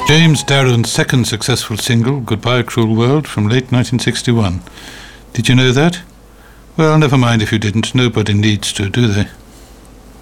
James Darren's second successful single, Goodbye Cruel World, from late 1961. Did you know that? Well, never mind if you didn't. Nobody needs to, do they?